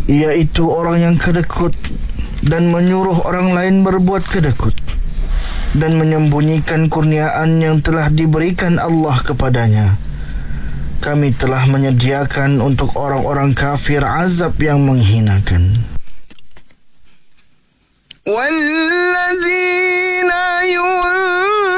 iaitu orang yang kedekut dan menyuruh orang lain berbuat kedekut dan menyembunyikan kurniaan yang telah diberikan Allah kepadanya, kami telah menyediakan untuk orang-orang kafir azab yang menghinakan.